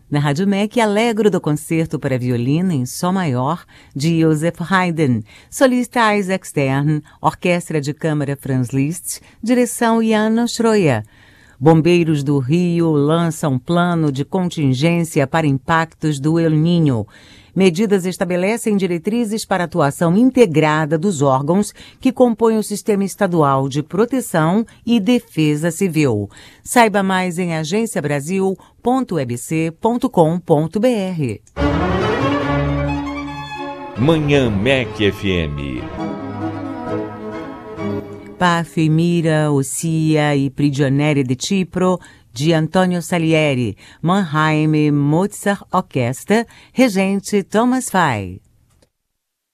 Na Rádio MEC, Allegro do concerto para violino em Sol maior de Joseph Haydn, solista Isaac Stern, orquestra de câmara Franz Liszt, direção Jan Schroyer. Bombeiros do Rio lançam plano de contingência para impactos do El Niño. Medidas estabelecem diretrizes para a atuação integrada dos órgãos que compõem o Sistema Estadual de Proteção e Defesa Civil. Saiba mais em agenciabrasil.ebc.com.br. Manhã MEC FM. Paf, Mira, Ossia e Prigionieri di Cipro, de Antonio Salieri, Mannheim Mozart Orquestra, regente Thomas Fay.